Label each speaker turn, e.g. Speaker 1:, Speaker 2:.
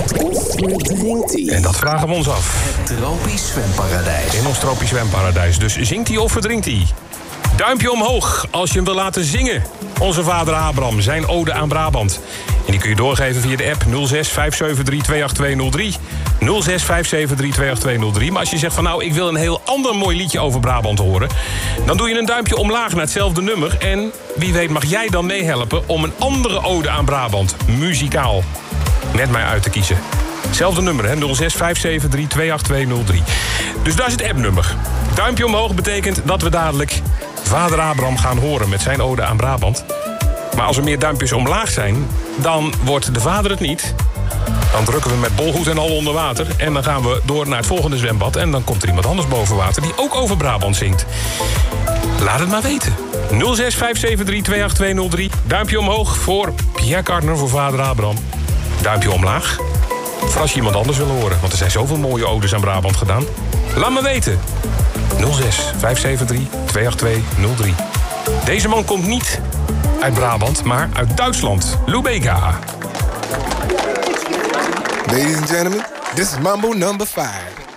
Speaker 1: Of verdrinkt hij?
Speaker 2: En dat vragen we ons af.
Speaker 3: Het tropisch zwemparadijs.
Speaker 2: In ons tropisch zwemparadijs. Dus zingt hij of verdrinkt hij? Duimpje omhoog als je hem wil laten zingen. Onze vader Abraham, zijn ode aan Brabant. En die kun je doorgeven via de app 06 573 28203. 06 573 28203. Maar als je zegt van nou, ik wil een heel ander mooi liedje over Brabant horen, dan doe je een duimpje omlaag naar hetzelfde nummer. En wie weet mag jij dan meehelpen om een andere ode aan Brabant, muzikaal, met mij uit te kiezen. Hetzelfde nummer, hè? 06 573 28203. Dus daar is het appnummer. Duimpje omhoog betekent dat we dadelijk vader Abraham gaan horen met zijn ode aan Brabant. Maar als er meer duimpjes omlaag zijn, dan wordt de vader het niet. Dan drukken we met bolhoed en al onder water. En dan gaan we door naar het volgende zwembad. En dan komt er iemand anders boven water die ook over Brabant zingt. Laat het maar weten. 06 573 28203. Duimpje omhoog voor Pierre Cardin, voor vader Abraham. Duimpje omlaag voor als je iemand anders wil horen. Want er zijn zoveel mooie odes aan Brabant gedaan. Laat me weten. 06 573 28203. Deze man komt niet uit Brabant, maar uit Duitsland. Lubega.
Speaker 4: Ladies and gentlemen, this is Mambo number 5.